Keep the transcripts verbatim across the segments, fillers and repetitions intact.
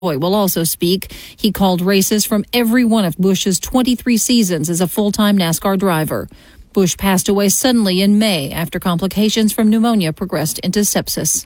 will also speak. He called races from every one of Bush's twenty-three seasons as a full-time NASCAR driver. Bush passed away suddenly in May after complications from pneumonia progressed into sepsis.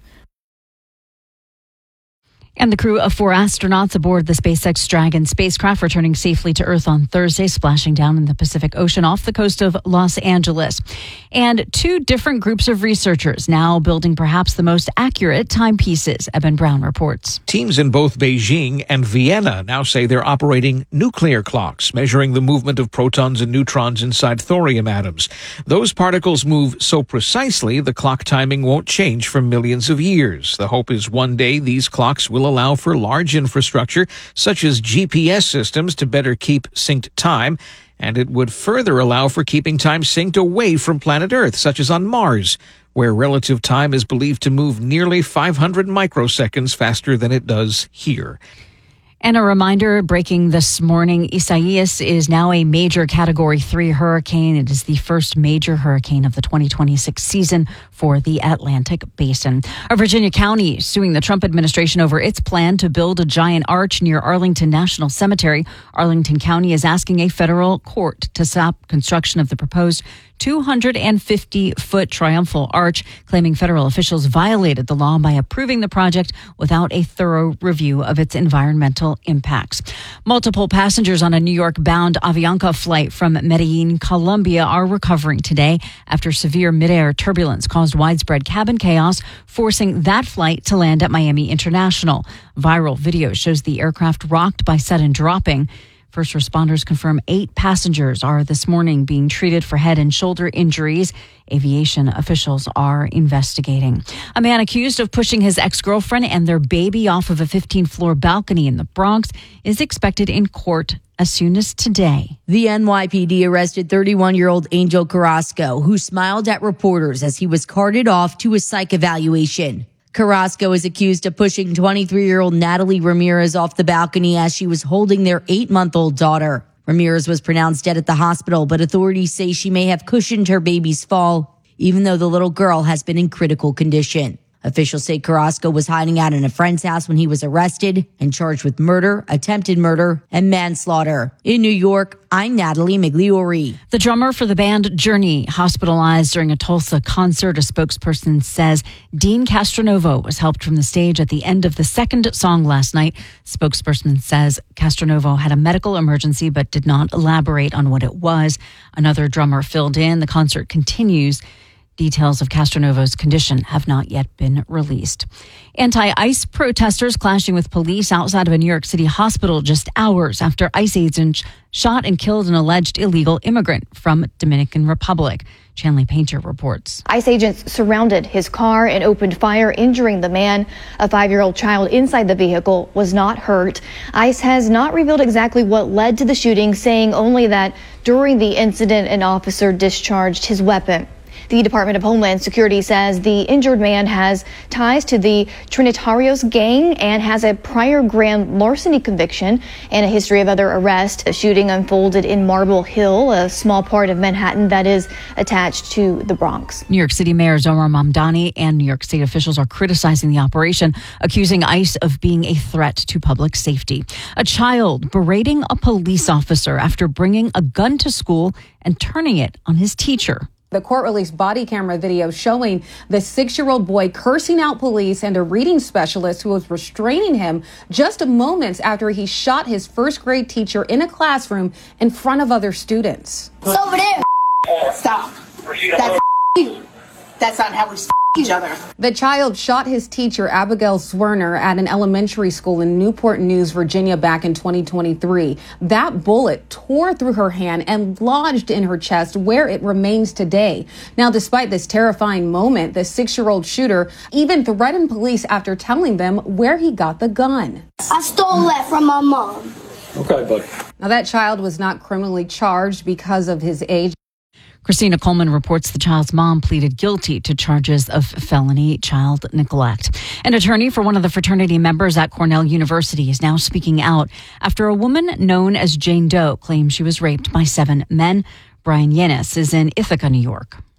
And the crew of four astronauts aboard the SpaceX Dragon spacecraft returning safely to Earth on Thursday, splashing down in the Pacific Ocean off the coast of Los Angeles. And two different groups of researchers now building perhaps the most accurate timepieces, Eben Brown reports. Teams in both Beijing and Vienna now say they're operating nuclear clocks, measuring the movement of protons and neutrons inside thorium atoms. Those particles move so precisely, the clock timing won't change for millions of years. The hope is one day these clocks will allow for large infrastructure, such as G P S systems, to better keep synced time, and it would further allow for keeping time synced away from planet Earth, such as on Mars, where relative time is believed to move nearly five hundred microseconds faster than it does here. And a reminder, breaking this morning, Isaias is now a major Category three hurricane. It is the first major hurricane of the twenty twenty-six season for the Atlantic Basin. A Virginia county suing the Trump administration over its plan to build a giant arch near Arlington National Cemetery. Arlington County is asking a federal court to stop construction of the proposed two hundred fifty foot triumphal arch, claiming federal officials violated the law by approving the project without a thorough review of its environmental impacts. Multiple passengers on a New York-bound Avianca flight from Medellin, Colombia, are recovering today after severe midair turbulence caused widespread cabin chaos, forcing that flight to land at Miami International. Viral video shows the aircraft rocked by sudden dropping. First responders confirm eight passengers are this morning being treated for head and shoulder injuries. Aviation officials are investigating. A man accused of pushing his ex-girlfriend and their baby off of a fifteenth floor balcony in the Bronx is expected in court as soon as today. The N Y P D arrested thirty-one-year-old Angel Carrasco, who smiled at reporters as he was carted off to a psych evaluation. Carrasco is accused of pushing twenty-three-year-old Natalie Ramirez off the balcony as she was holding their eight-month-old daughter. Ramirez was pronounced dead at the hospital, but authorities say she may have cushioned her baby's fall, even though the little girl has been in critical condition. Officials say Carrasco was hiding out in a friend's house when he was arrested and charged with murder, attempted murder, and manslaughter. In New York, I'm Natalie Migliori. The drummer for the band Journey, hospitalized during a Tulsa concert, a spokesperson says Dean Castronovo was helped from the stage at the end of the second song last night. Spokesperson says Castronovo had a medical emergency but did not elaborate on what it was. Another drummer filled in. The concert continues. Details of Castronovo's condition have not yet been released. Anti-ICE protesters clashing with police outside of a New York City hospital just hours after ICE agents shot and killed an alleged illegal immigrant from Dominican Republic. Chanley Painter reports. ICE agents surrounded his car and opened fire, injuring the man. A five-year-old child inside the vehicle was not hurt. ICE has not revealed exactly what led to the shooting, saying only that during the incident, an officer discharged his weapon. The Department of Homeland Security says the injured man has ties to the Trinitarios gang and has a prior grand larceny conviction and a history of other arrests. The shooting unfolded in Marble Hill, a small part of Manhattan that is attached to the Bronx. New York City Mayor Zohar Mamdani and New York State officials are criticizing the operation, accusing ICE of being a threat to public safety. A child berating a police officer after bringing a gun to school and turning it on his teacher. The court released body camera video showing the six-year-old boy cursing out police and a reading specialist who was restraining him just moments after he shot his first grade teacher in a classroom in front of other students. It's over there. Stop. That's you. That's not how we each other. The child shot his teacher, Abigail Swerner, at an elementary school in Newport News, Virginia, back in twenty twenty-three. That bullet tore through her hand and lodged in her chest, where it remains today. Now, despite this terrifying moment, the six-year-old shooter even threatened police after telling them where he got the gun. I stole that from my mom. Okay, buddy. Now, that child was not criminally charged because of his age. Christina Coleman reports the child's mom pleaded guilty to charges of felony child neglect. An attorney for one of the fraternity members at Cornell University is now speaking out after a woman known as Jane Doe claims she was raped by seven men. Brian Yanis is in Ithaca, New York.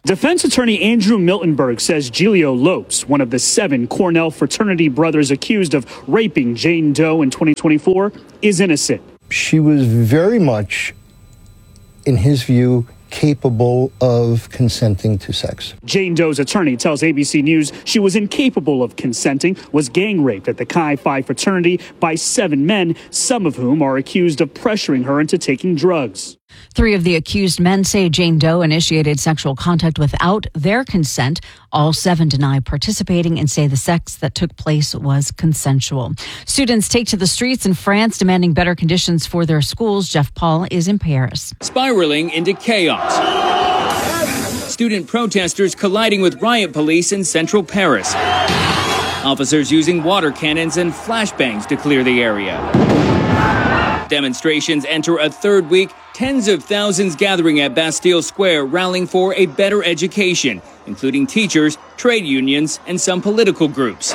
Defense attorney Andrew Miltenberg says Giulio Lopes, one of the seven Cornell fraternity brothers accused of raping Jane Doe in twenty twenty-four, is innocent. She was very much, in his view, capable of consenting to sex. Jane Doe's attorney tells A B C News she was incapable of consenting, was gang raped at the Chi Phi fraternity by seven men, some of whom are accused of pressuring her into taking drugs. Three of the accused men say Jane Doe initiated sexual contact without their consent. All seven deny participating and say the sex that took place was consensual. Students take to the streets in France demanding better conditions for their schools. Jeff Paul is in Paris. Spiraling into chaos. Student protesters colliding with riot police in central Paris. Officers using water cannons and flashbangs to clear the area. Demonstrations enter a third week, tens of thousands gathering at Bastille Square, rallying for a better education, including teachers, trade unions, and some political groups.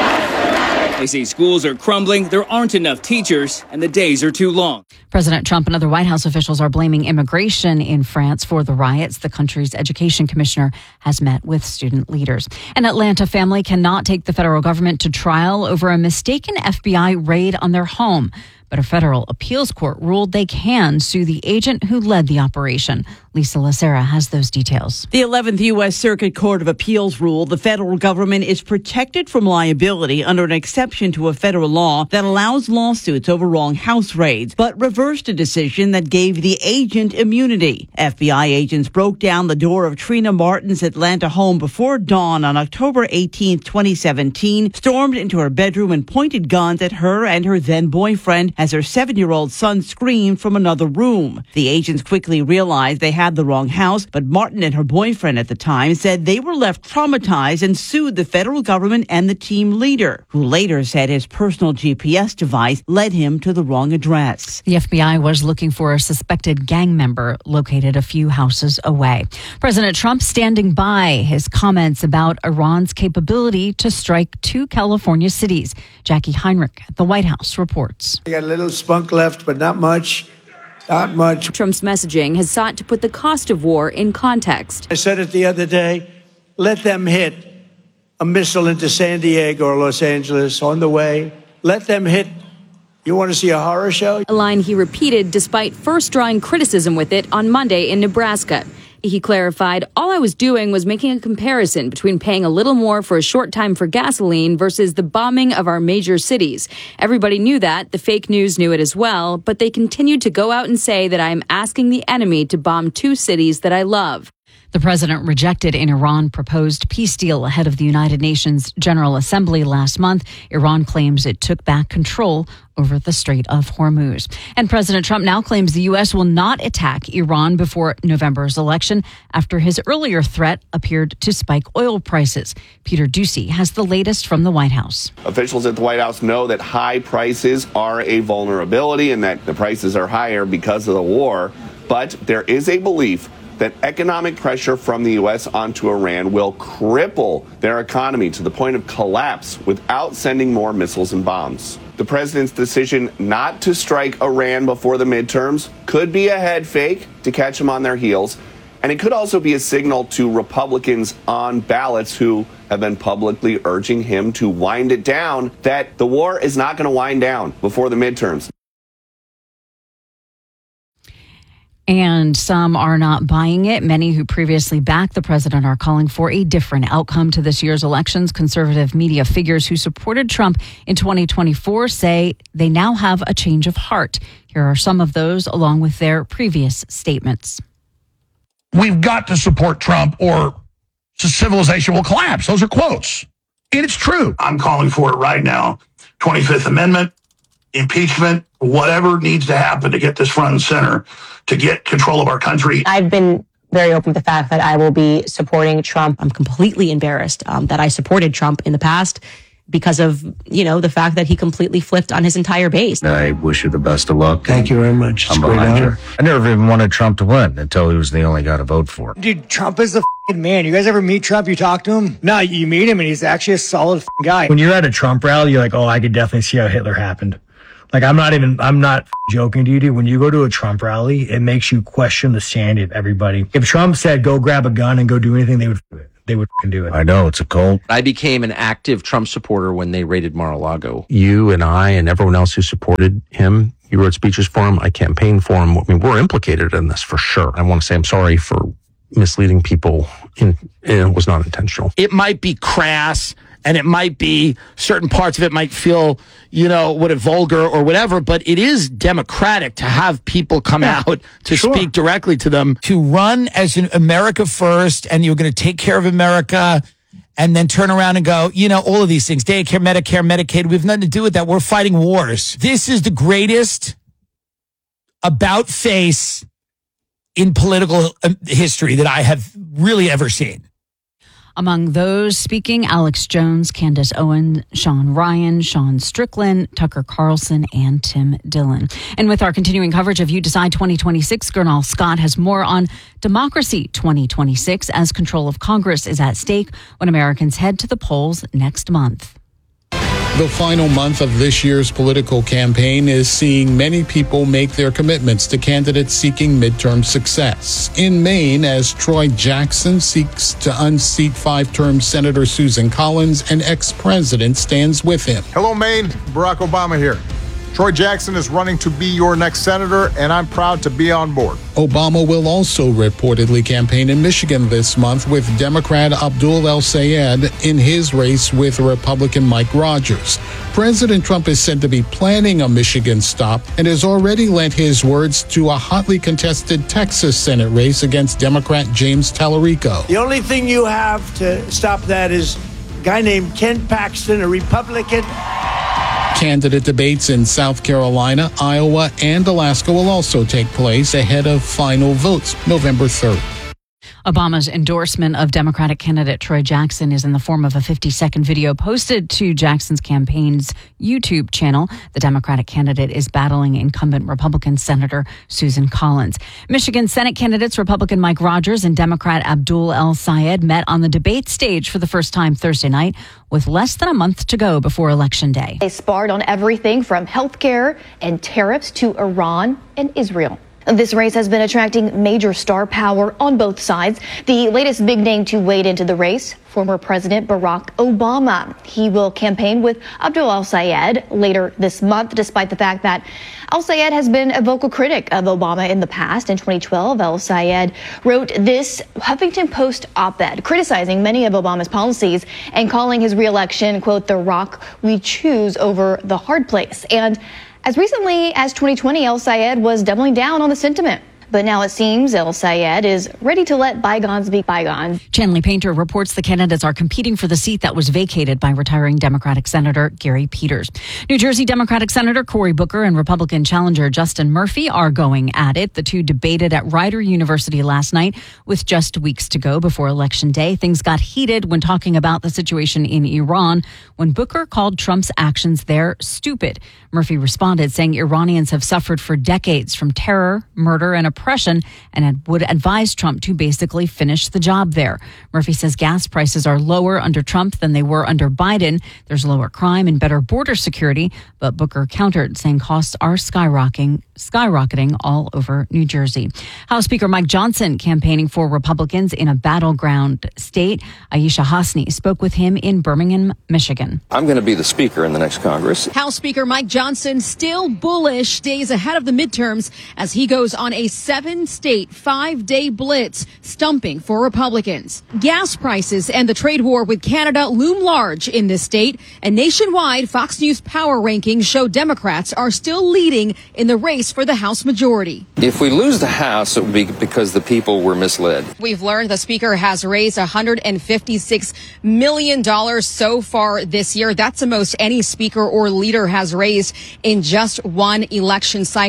They say schools are crumbling, there aren't enough teachers, and the days are too long. President Trump and other White House officials are blaming immigration in France for the riots. The country's education commissioner has met with student leaders. An Atlanta family cannot take the federal government to trial over a mistaken F B I raid on their home. But a federal appeals court ruled they can sue the agent who led the operation. Lisa Lacera has those details. The eleventh U S Circuit Court of Appeals ruled the federal government is protected from liability under an exception to a federal law that allows lawsuits over wrong house raids, but reversed a decision that gave the agent immunity. F B I agents broke down the door of Trina Martin's Atlanta home before dawn on October eighteenth, twenty seventeen, stormed into her bedroom and pointed guns at her and her then boyfriend as her seven-year-old son screamed from another room. The agents quickly realized they had the wrong house, but Martin and her boyfriend at the time said they were left traumatized and sued the federal government and the team leader, who later said his personal G P S device led him to the wrong address. The F B I was looking for a suspected gang member located a few houses away. President Trump standing by his comments about Iran's capability to strike two California cities. Jackie Heinrich at the White House reports. We got a little spunk left, but not much. Not much. Trump's messaging has sought to put the cost of war in context. I said it the other day, let them hit a missile into San Diego or Los Angeles on the way. Let them hit. You want to see a horror show? A line he repeated despite first drawing criticism with it on Monday in Nebraska. He clarified, all I was doing was making a comparison between paying a little more for a short time for gasoline versus the bombing of our major cities. Everybody knew that. The fake news knew it as well. But they continued to go out and say that I am asking the enemy to bomb two cities that I love. The president rejected an Iran-proposed peace deal ahead of the United Nations General Assembly last month. Iran claims it took back control over the Strait of Hormuz. And President Trump now claims the U S will not attack Iran before November's election after his earlier threat appeared to spike oil prices. Peter Doocy has the latest from the White House. Officials at the White House know that high prices are a vulnerability and that the prices are higher because of the war. But there is a belief that economic pressure from the U S onto Iran will cripple their economy to the point of collapse without sending more missiles and bombs. The president's decision not to strike Iran before the midterms could be a head fake to catch them on their heels, and it could also be a signal to Republicans on ballots who have been publicly urging him to wind it down, that the war is not going to wind down before the midterms. And some are not buying it. Many who previously backed the president are calling for a different outcome to this year's elections. Conservative media figures who supported Trump in twenty twenty-four say they now have a change of heart. Here are some of those along with their previous statements. We've got to support Trump or civilization will collapse. Those are quotes. And it's true. I'm calling for it right now. twenty-fifth Amendment, impeachment, whatever needs to happen to get this front and center, to get control of our country. I've been very open with the fact that I will be supporting Trump. I'm completely embarrassed um, that I supported Trump in the past because of, you know, the fact that he completely flipped on his entire base. I wish you the best of luck. Thank you very much. It's I'm a great behind honor. you. I never even wanted Trump to win until he was the only guy to vote for. Dude, Trump is the f***ing man. You guys ever meet Trump? You talk to him? No, you meet him and he's actually a solid f***ing guy. When you're at a Trump rally, you're like, oh, I could definitely see how Hitler happened. Like, I'm not even, I'm not joking to you, dude. When you go to a Trump rally, it makes you question the sanity of everybody. If Trump said, go grab a gun and go do anything, they would do it. They would do it. I know, it's a cult. I became an active Trump supporter when they raided Mar-a-Lago. You and I and everyone else who supported him, you wrote speeches for him, I campaigned for him. I mean, we're implicated in this for sure. I want to say I'm sorry for misleading people. In, it was not intentional. It might be crass, and it might be certain parts of it might feel, you know, what a vulgar or whatever, but it is democratic to have people come yeah, out to sure. speak directly to them. To run as an America first, and you're going to take care of America, and then turn around and go, you know, all of these things, daycare, Medicare, Medicaid, we have nothing to do with that. We're fighting wars. This is the greatest about face in political history that I have really ever seen. Among those speaking, Alex Jones, Candace Owen, Sean Ryan, Sean Strickland, Tucker Carlson, and Tim Dillon. And with our continuing coverage of You Decide twenty twenty-six, Gernal Scott has more on Democracy twenty twenty-six as control of Congress is at stake when Americans head to the polls next month. The final month of this year's political campaign is seeing many people make their commitments to candidates seeking midterm success. In Maine, as Troy Jackson seeks to unseat five-term Senator Susan Collins, an ex-president stands with him. Hello, Maine. Barack Obama here. Troy Jackson is running to be your next senator, and I'm proud to be on board. Obama will also reportedly campaign in Michigan this month with Democrat Abdul El-Sayed in his race with Republican Mike Rogers. President Trump is said to be planning a Michigan stop and has already lent his words to a hotly contested Texas Senate race against Democrat James Tallarico. The only thing you have to stop that is a guy named Ken Paxton, a Republican. Candidate debates in South Carolina, Iowa, and Alaska will also take place ahead of final votes November third. Obama's endorsement of Democratic candidate Troy Jackson is in the form of a fifty-second video posted to Jackson's campaign's YouTube channel. The Democratic candidate is battling incumbent Republican Senator Susan Collins. Michigan Senate candidates Republican Mike Rogers and Democrat Abdul El-Sayed met on the debate stage for the first time Thursday night with less than a month to go before Election Day. They sparred on everything from health care and tariffs to Iran and Israel. This race has been attracting major star power on both sides. The latest big name to wade into the race, former President Barack Obama. He will campaign with Abdul El-Sayed later this month, despite the fact that El-Sayed has been a vocal critic of Obama in the past. In twenty twelve, El-Sayed wrote this Huffington Post op-ed criticizing many of Obama's policies and calling his reelection, quote, the rock we choose over the hard place. And as recently as twenty twenty, El-Sayed was doubling down on the sentiment. But now it seems El-Sayed is ready to let bygones be bygones. Chanley Painter reports the candidates are competing for the seat that was vacated by retiring Democratic Senator Gary Peters. New Jersey Democratic Senator Cory Booker and Republican challenger Justin Murphy are going at it. The two debated at Rider University last night with just weeks to go before Election Day. Things got heated when talking about the situation in Iran when Booker called Trump's actions there stupid. Murphy responded saying Iranians have suffered for decades from terror, murder, and oppression and would advise Trump to basically finish the job there. Murphy says gas prices are lower under Trump than they were under Biden. There's lower crime and better border security, but Booker countered, saying costs are skyrocketing, skyrocketing all over New Jersey. House Speaker Mike Johnson campaigning for Republicans in a battleground state. Aisha Hasni spoke with him in Birmingham, Michigan. I'm going to be the speaker in the next Congress. House Speaker Mike Johnson still bullish days ahead of the midterms as he goes on a seven-state, five-day blitz stumping for Republicans. Gas prices and the trade war with Canada loom large in this state, and nationwide Fox News power rankings show Democrats are still leading in the race for the House majority. If we lose the House, it would be because the people were misled. We've learned the Speaker has raised one hundred fifty-six million dollars so far this year. That's the most any Speaker or leader has raised in just one election cycle.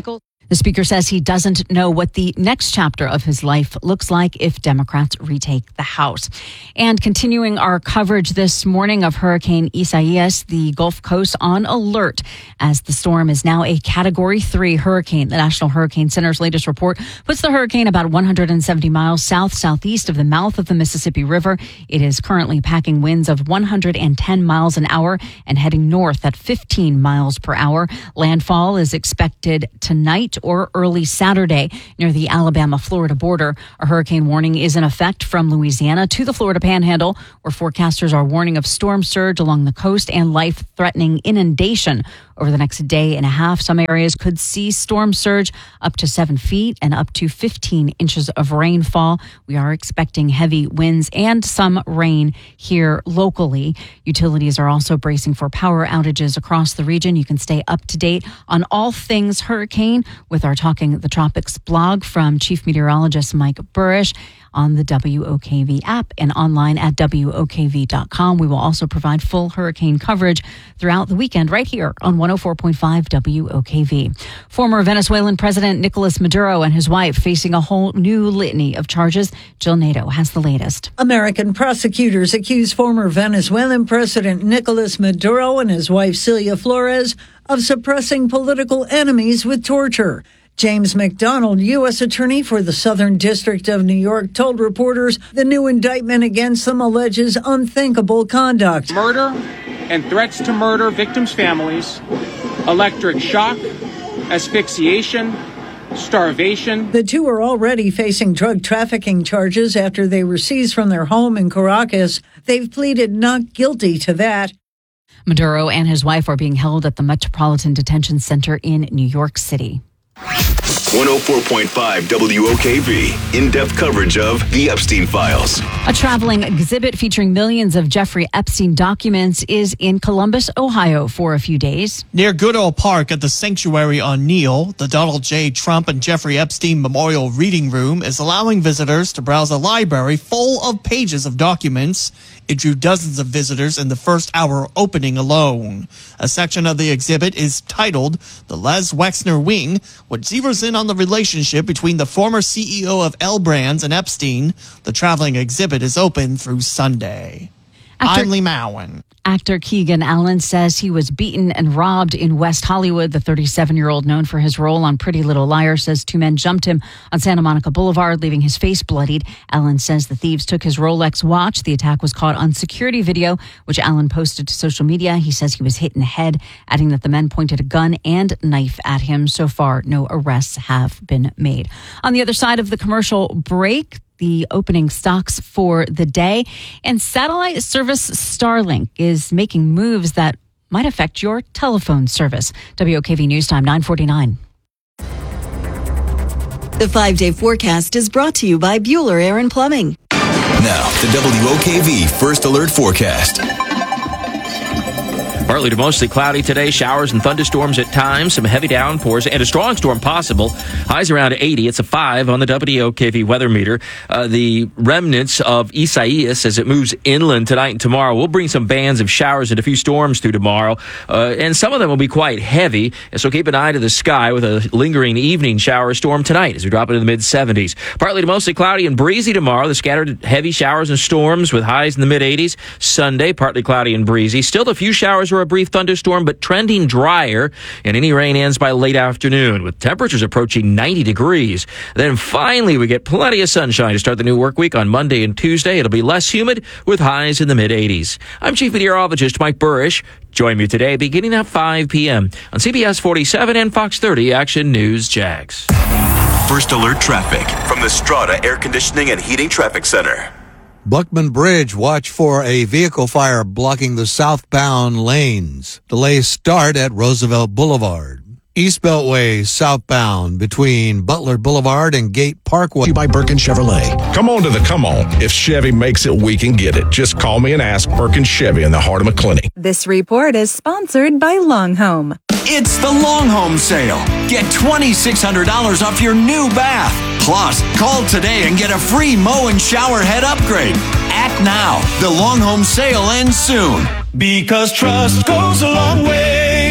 The speaker says he doesn't know what the next chapter of his life looks like if Democrats retake the House. And continuing our coverage this morning of Hurricane Isaias, the Gulf Coast on alert as the storm is now a Category three hurricane. The National Hurricane Center's latest report puts the hurricane about one hundred seventy miles south-southeast of the mouth of the Mississippi River. It is currently packing winds of one hundred ten miles an hour and heading north at fifteen miles per hour. Landfall is expected tonight or early Saturday near the Alabama-Florida border. A hurricane warning is in effect from Louisiana to the Florida Panhandle, where forecasters are warning of storm surge along the coast and life-threatening inundation. Over the next day and a half, some areas could see storm surge up to seven feet and up to fifteen inches of rainfall. We are expecting heavy winds and some rain here locally. Utilities are also bracing for power outages across the region. You can stay up to date on all things hurricane with our Talking the Tropics blog from Chief Meteorologist Mike Burrish on the W O K V app and online at W O K V dot com. We will also provide full hurricane coverage throughout the weekend right here on one oh four point five W O K V. Former Venezuelan President Nicolas Maduro and his wife facing a whole new litany of charges. Jill Nato has the latest. American prosecutors accuse former Venezuelan President Nicolas Maduro and his wife Celia Flores of suppressing political enemies with torture. James McDonald, U S attorney for the Southern District of New York, told reporters the new indictment against them alleges unthinkable conduct. Murder and threats to murder victims' families, electric shock, asphyxiation, starvation. The two are already facing drug trafficking charges after they were seized from their home in Caracas. They've pleaded not guilty to that. Maduro and his wife are being held at the Metropolitan Detention Center in New York City. one oh four point five W O K V, in-depth coverage of the Epstein Files. A traveling exhibit featuring millions of Jeffrey Epstein documents is in Columbus, Ohio for a few days. Near Goodall Park at the Sanctuary on Neal, the Donald J. Trump and Jeffrey Epstein Memorial Reading Room is allowing visitors to browse a library full of pages of documents. It drew dozens of visitors in the first hour opening alone. A section of the exhibit is titled The Les Wexner Wing, which zeroes in on the relationship between the former C E O of L Brands and Epstein. The traveling exhibit is open through Sunday. Actor, I'm Lee Mowen. Actor Keegan Allen says he was beaten and robbed in West Hollywood. The thirty-seven-year-old, known for his role on Pretty Little Liars, says two men jumped him on Santa Monica Boulevard, leaving his face bloodied. Allen says the thieves took his Rolex watch. The attack was caught on security video, which Allen posted to social media. He says he was hit in the head, adding that the men pointed a gun and knife at him. So far, no arrests have been made. On the other side of the commercial break, the opening stocks for the day. And satellite service Starlink is making moves that might affect your telephone service. W O K V News Time, nine forty-nine. The five-day forecast is brought to you by Bueller Air and Plumbing. Now, the W O K V First Alert Forecast. Partly to mostly cloudy today. Showers and thunderstorms at times. Some heavy downpours and a strong storm possible. Highs around eighty. It's a five on the W O K V weather meter. Uh, the remnants of Isaias as it moves inland tonight and tomorrow will bring some bands of showers and a few storms through tomorrow. Uh, and some of them will be quite heavy. So keep an eye to the sky with a lingering evening shower storm tonight as we drop into the mid seventies. Partly to mostly cloudy and breezy tomorrow. The scattered heavy showers and storms with highs in the mid eighties. Sunday, partly cloudy and breezy. Still a few showers or a brief thunderstorm, but trending drier, and any rain ends by late afternoon with temperatures approaching ninety degrees. Then finally we get plenty of sunshine to start the new work week on Monday and Tuesday. It'll be less humid with highs in the mid eighties. I'm Chief Meteorologist Mike Burrish. Join me today beginning at five p.m. on C B S forty-seven and Fox thirty Action News Jax. First Alert Traffic from the Strata Air Conditioning and Heating Traffic Center. Buckman Bridge, watch for a vehicle fire blocking the southbound lanes. Delays start at Roosevelt Boulevard. East Beltway southbound between Butler Boulevard and Gate Parkway. By Birkin Chevrolet. Come on to the come on. If Chevy makes it, we can get it. Just call me and ask. Birkin Chevy in the heart of McClinney. This report is sponsored by Long Home. It's the Long Home Sale. Get twenty-six hundred dollars off your new bath. Plus, call today and get a free mow and shower head upgrade. Act now. The Long Home Sale ends soon. Because trust goes a long way.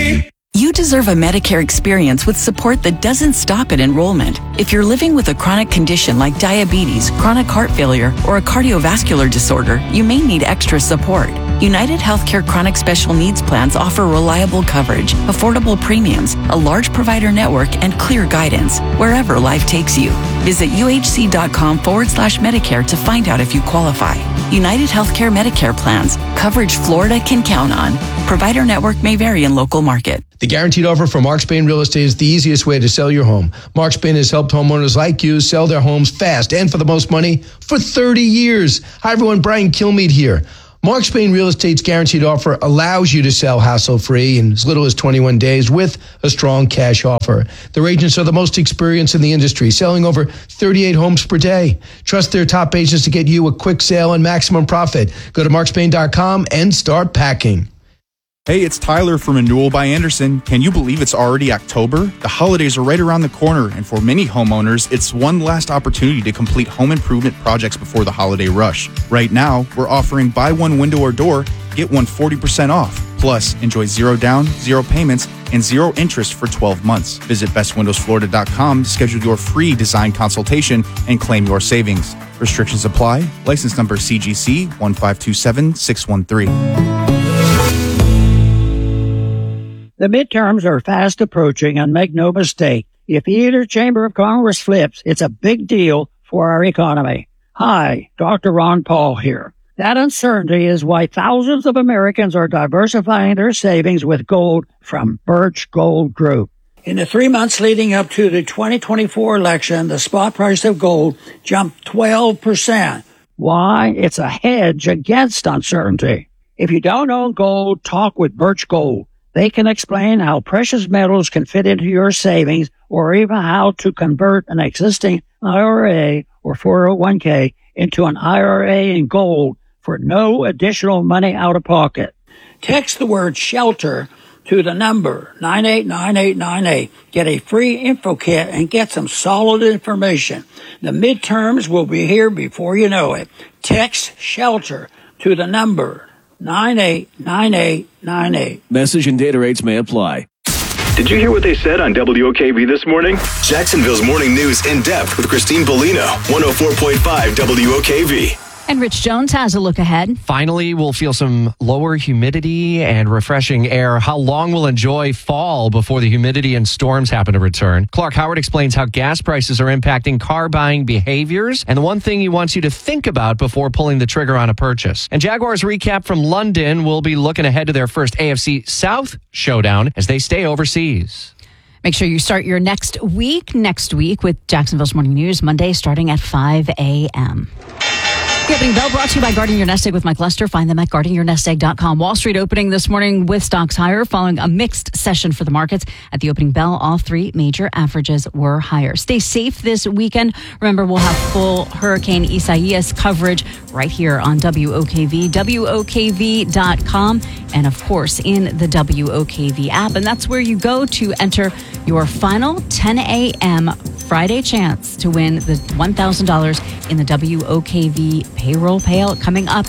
You deserve a Medicare experience with support that doesn't stop at enrollment. If you're living with a chronic condition like diabetes, chronic heart failure, or a cardiovascular disorder, you may need extra support. United Healthcare Chronic Special Needs Plans offer reliable coverage, affordable premiums, a large provider network, and clear guidance wherever life takes you. Visit uhc.com forward slash Medicare to find out if you qualify. United Healthcare Medicare plans. Coverage Florida can count on. Provider network may vary in local market. The guaranteed offer from Mark Spain Real Estate is the easiest way to sell your home. Mark Spain has helped homeowners like you sell their homes fast and for the most money for thirty years. Hi, everyone. Brian Kilmeade here. Mark Spain Real Estate's guaranteed offer allows you to sell hassle-free in as little as twenty-one days with a strong cash offer. Their agents are the most experienced in the industry, selling over thirty-eight homes per day. Trust their top agents to get you a quick sale and maximum profit. Go to mark spain dot com and start packing. Hey, it's Tyler from Renewal by Andersen. Can you believe it's already October? The holidays are right around the corner, and for many homeowners, it's one last opportunity to complete home improvement projects before the holiday rush. Right now, we're offering buy one window or door, get one forty percent off. Plus, enjoy zero down, zero payments, and zero interest for twelve months. Visit best windows florida dot com to schedule your free design consultation and claim your savings. Restrictions apply. License number C G C one five two seven six one three. The midterms are fast approaching, and make no mistake, if either chamber of Congress flips, it's a big deal for our economy. Hi, Doctor Ron Paul here. That uncertainty is why thousands of Americans are diversifying their savings with gold from Birch Gold Group. In the three months leading up to the twenty twenty-four election, the spot price of gold jumped twelve percent. Why? It's a hedge against uncertainty. If you don't own gold, talk with Birch Gold. They can explain how precious metals can fit into your savings, or even how to convert an existing I R A or four oh one k into an I R A in gold for no additional money out of pocket. Text the word SHELTER to the number nine eight nine eight nine eight. Get a free info kit and get some solid information. The midterms will be here before you know it. Text SHELTER to the number nine eight nine eight nine eight. Message and data rates may apply. Did you hear what they said on W O K V this morning? Jacksonville's morning news in depth with Christine Bellino, one oh four point five W O K V. And Rich Jones has a look ahead. Finally, we'll feel some lower humidity and refreshing air. How long we'll enjoy fall before the humidity and storms happen to return. Clark Howard explains how gas prices are impacting car buying behaviors and the one thing he wants you to think about before pulling the trigger on a purchase. And Jaguars recap from London will be looking ahead to their first A F C South showdown as they stay overseas. Make sure you start your next week next week with Jacksonville's Morning News, Monday starting at five a.m. The opening bell brought to you by Guarding Your Nest Egg with Mike Lester. Find them at guarding your nest egg dot com. Wall Street opening this morning with stocks higher following a mixed session for the markets. At the opening bell, all three major averages were higher. Stay safe this weekend. Remember, we'll have full Hurricane Isaias coverage right here on W O K V, W O K V dot com, and of course in the W O K V app. And that's where you go to enter your final ten a.m. Friday chance to win the one thousand dollars in the W O K V payroll payout coming up,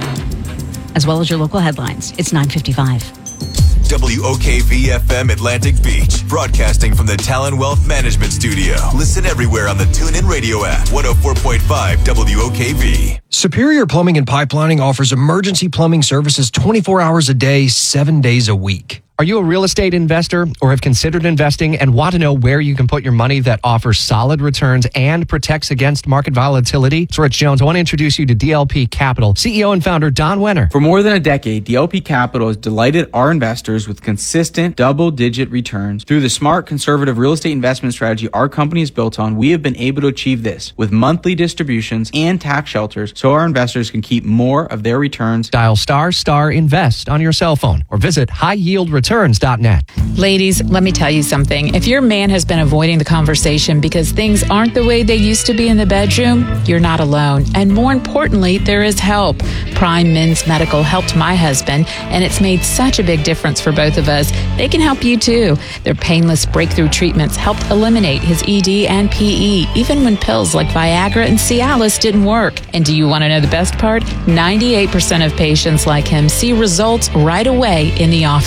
as well as your local headlines. It's nine fifty-five. W O K V F M Atlantic Beach, broadcasting from the Talon Wealth Management Studio. Listen everywhere on the TuneIn Radio app. one oh four point five W O K V. Superior Plumbing and Pipelining offers emergency plumbing services twenty-four hours a day, seven days a week. Are you a real estate investor or have considered investing and want to know where you can put your money that offers solid returns and protects against market volatility? It's Rich Jones. I want to introduce you to D L P Capital. C E O and founder Don Wenner. For more than a decade, D L P Capital has delighted our investors with consistent double-digit returns. Through the smart, conservative real estate investment strategy our company is built on, we have been able to achieve this with monthly distributions and tax shelters so our investors can keep more of their returns. Dial star star invest on your cell phone or visit high yield returns dot net. Ladies, let me tell you something. If your man has been avoiding the conversation because things aren't the way they used to be in the bedroom, you're not alone. And more importantly, there is help. Prime Men's Medical helped my husband, and it's made such a big difference for both of us. They can help you too. Their painless breakthrough treatments helped eliminate his E D and P E, even when pills like Viagra and Cialis didn't work. And do you want to know the best part? ninety-eight percent of patients like him see results right away in the office.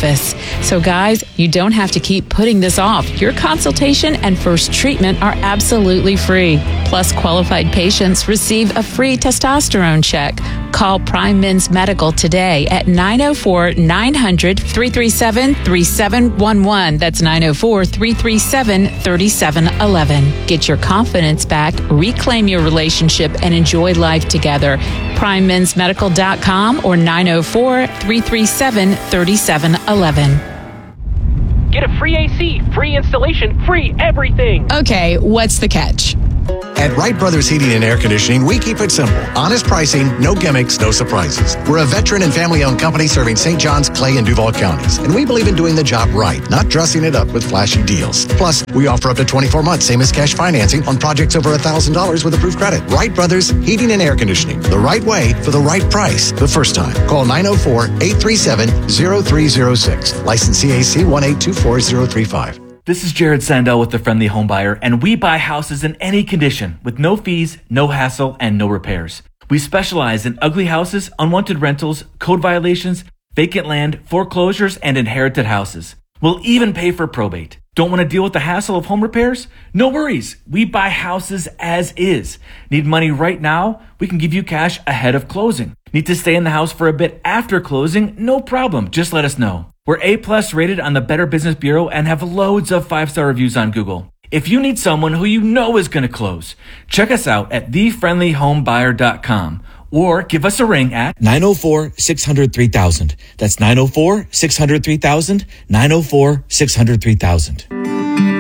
So guys, you don't have to keep putting this off. Your consultation and first treatment are absolutely free. Plus, qualified patients receive a free testosterone check. Call Prime Men's Medical today at nine oh four, nine hundred, three three seven, three seven one one. That's nine oh four, three three seven, three seven one one. Get your confidence back, reclaim your relationship, and enjoy life together. prime mens medical dot com or nine oh four, three three seven, three seven one one. Get a free A C, free installation, free everything. Okay, what's the catch? At Wright Brothers Heating and Air Conditioning, we keep it simple. Honest pricing, no gimmicks, no surprises. We're a veteran and family-owned company serving Saint Johns, Clay, and Duval counties. And we believe in doing the job right, not dressing it up with flashy deals. Plus, we offer up to twenty-four months, same as cash financing on projects over one thousand dollars with approved credit. Wright Brothers Heating and Air Conditioning. The right way for the right price the first time. Call nine oh four, eight three seven, oh three oh six. License C A C one eight two four zero three five. This is Jared Sandell with The Friendly Home Buyer, and we buy houses in any condition with no fees, no hassle, and no repairs. We specialize in ugly houses, unwanted rentals, code violations, vacant land, foreclosures, and inherited houses. We'll even pay for probate. Don't want to deal with the hassle of home repairs? No worries. We buy houses as is. Need money right now? We can give you cash ahead of closing. Need to stay in the house for a bit after closing? No problem. Just let us know. We're A-plus rated on the Better Business Bureau and have loads of five-star reviews on Google. If you need someone who you know is going to close, check us out at the friendly home buyer dot com or give us a ring at nine oh four, six hundred, three thousand. That's nine oh four, six hundred, three thousand, nine oh four, six hundred, three thousand.